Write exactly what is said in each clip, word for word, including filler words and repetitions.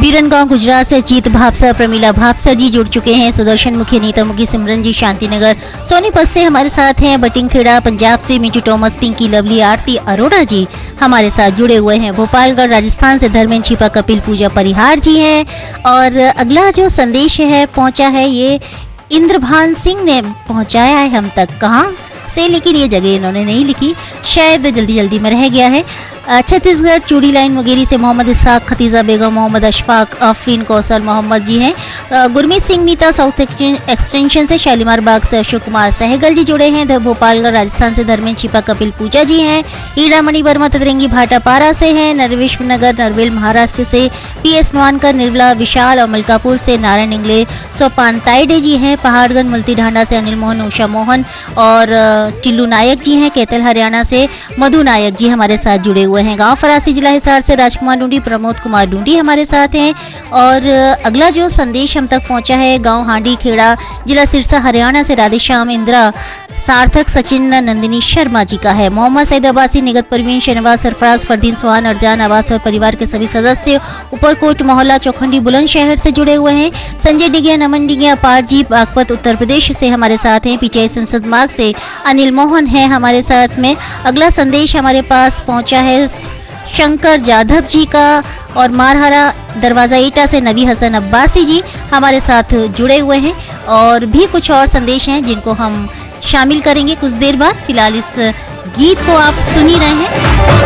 बीरनगांव गुजरात से अजीत भापसर, प्रमीला भापसर जी जुड़ चुके हैं। सुदर्शन मुखी, नीता मुखी, सिमरन जी शांतिनगर, सोनीपत से हमारे साथ हैं। बटिंगखेड़ा पंजाब से मिंटू टॉमस, पिंकी लवली, आरती अरोड़ा जी हमारे साथ जुड़े हुए हैं। भोपालगढ़ राजस्थान से धर्मेंद्र छिपा, कपिल, पूजा परिहार जी हैं। और अगला जो संदेश है पहुंचा है ये इंद्रभान सिंह ने पहुंचाया है हम तक। कहाँ से, लेकिन ये जगह इन्होंने नहीं लिखी, शायद जल्दी जल्दी में रह गया है। छत्तीसगढ़ चूड़ी लाइन मुंगेरी से मोहम्मद इसाक, खतीजा बेगम, मोहम्मद अशफाक, आफरीन कौसर मोहम्मद जी हैं। गुरमीत सिंह मीता साउथ एक्सटेंशन से, शालीमार बाग से अशोक कुमार सहगल जी जुड़े हैं। भोपालगढ़ राजस्थान से धर्मेंद्र छिपा, कपिल, पूजा जी हैं। हीरा मणि वर्मा तदरंगी भाटापारा से हैं। नरवेश्वर नगर नरवेल महाराष्ट्र से पी एस नवानकर, निर्मला विशाल और मलकापुर से नारायण इंगले, सोपान ताइडे जी हैं। पहाड़गंज मुल्ती ढांडा से अनिल मोहन, उषा मोहन और टिल्लू नायक जी हैं। कैथल हरियाणा से मधु नायक जी हमारे साथ जुड़े हुए हैं। गांव फरासी जिला हिसार से राजकुमार डूंडी, प्रमोद कुमार डूंडी हमारे साथ हैं। और अगला जो संदेश हम तक पहुंचा है गांव हांडी खेड़ा, जिला सिरसा हरियाणा से राधेश्याम, इंदिरा, सार्थक, सचिन, नंदिनी शर्मा जी का है। मोहम्मद सईद अब्बासी, निगत परवीन, शहनवाज, सरफराज, फरदीन, सुहान, अरजान आवास और परिवार के सभी सदस्य ऊपरकोट मोहल्ला चौखंडी बुलंदशहर से जुड़े हुए हैं। संजय डिगिया, नमन डिगिया, अपार जी बागपत उत्तर प्रदेश से हमारे साथ हैं। पीटीआई संसद मार्ग से अनिल मोहन है हमारे साथ में। अगला संदेश हमारे पास पहुंचा है शंकर जाधव जी का और मारहरा दरवाजा ईटा से नबी हसन अब्बासी जी हमारे साथ जुड़े हुए हैं। और भी कुछ और संदेश हैं जिनको हम शामिल करेंगे कुछ देर बाद। फिलहाल इस गीत को आप सुन ही रहे हैं।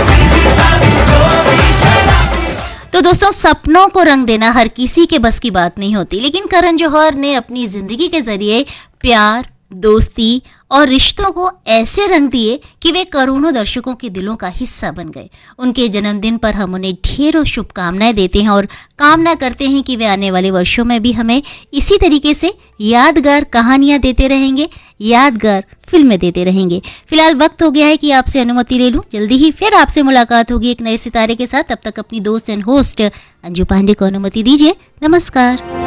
तो दोस्तों, सपनों को रंग देना हर किसी के बस की बात नहीं होती, लेकिन करण जौहर ने अपनी जिंदगी के जरिए प्यार, दोस्ती और रिश्तों को ऐसे रंग दिए कि वे करोड़ों दर्शकों के दिलों का हिस्सा बन गए। उनके जन्मदिन पर हम उन्हें ढेरों शुभकामनाएं देते हैं और कामना करते हैं कि वे आने वाले वर्षों में भी हमें इसी तरीके से यादगार कहानियां देते रहेंगे, यादगार फिल्में देते रहेंगे। फिलहाल वक्त हो गया है कि आपसे अनुमति ले लूं। जल्दी ही फिर आपसे मुलाकात होगी एक नए सितारे के साथ। तब तक अपनी दोस्त एंड होस्ट अंजू पांडे को अनुमति दीजिए। नमस्कार।